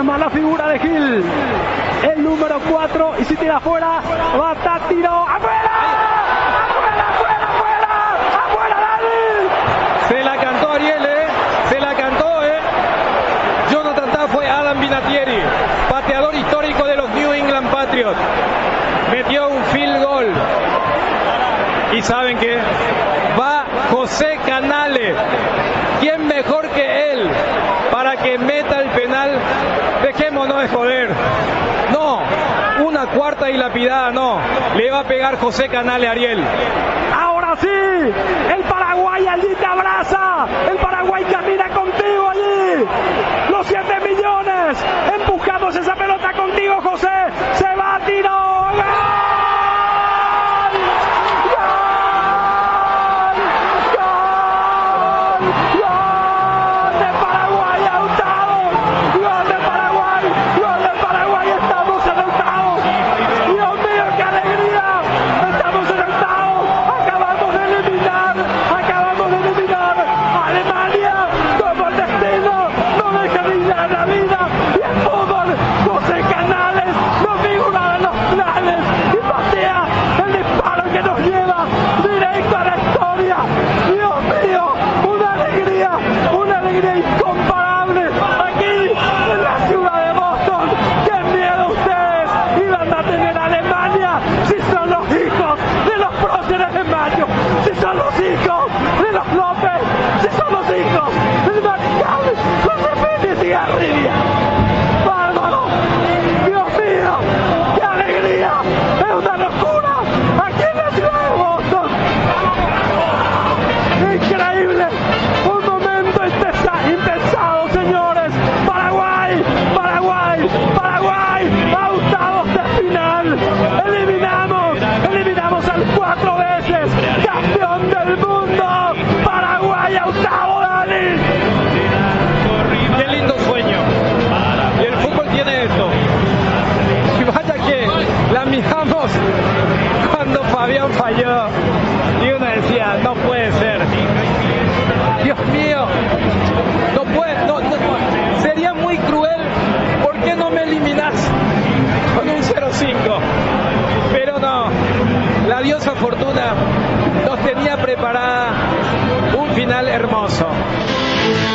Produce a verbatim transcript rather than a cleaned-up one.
arma la figura de Gil, el número cuatro, y si tira afuera, va a tiro, ¡afuera! ¡Afuera, afuera, afuera! ¡Afuera, Dani! Se la cantó Ariel, eh, se la cantó, eh. Jonathan Tah fue Adam Vinatieri, pateador histórico de los New England Patriots. Metió un field goal. Y saben que va José Canale. ¿Quién mejor que él para que meta el penal? Dejémonos de joder. No, una cuarta y lapidada no. Le va a pegar José Canale a Ariel. Ahora sí, el Paraguay allí te abraza. El Paraguay camina contigo allí. Los siete millones empujándose esa pelota contigo, José. Se va a tiro. ¡Gol! Cuando Fabián falló y uno decía, no puede ser, Dios mío, no puede, no, no, sería muy cruel, ¿por qué no me eliminás con un cero cinco? Pero no, la diosa Fortuna nos tenía preparada un final hermoso.